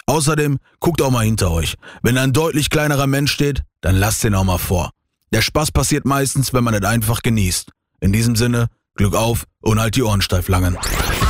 Außerdem guckt auch mal hinter euch. Wenn ein deutlich kleinerer Mensch steht, dann lasst den auch mal vor. Der Spaß passiert meistens, wenn man es einfach genießt. In diesem Sinne, Glück auf und halt die Ohren steif langen.